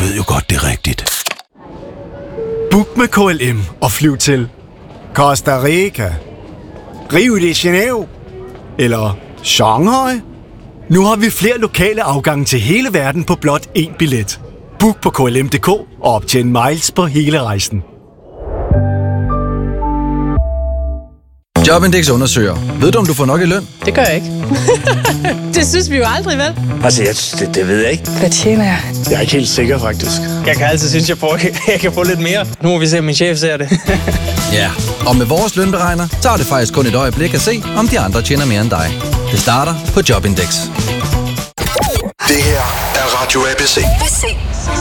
ved jo godt, det er rigtigt. Book med KLM og flyv til Costa Rica, Rio de Janeiro eller Shanghai. Nu har vi flere lokale afgange til hele verden på blot én billet. Book på klm.dk og optjen miles på hele rejsen. Jobindex undersøger. Ved du, om du får nok i løn? Det gør jeg ikke. Det synes vi jo aldrig, vel? Altså, det ved jeg ikke. Hvad tjener jeg? Jeg er ikke helt sikker, faktisk. Jeg kan altid synes, jeg kan få lidt mere. Nu må vi se, om min chef ser det. Ja, og med vores lønberegner tager det faktisk kun et øjeblik at se, om de andre tjener mere end dig. Det starter på Jobindex. Det her er Radio ABC.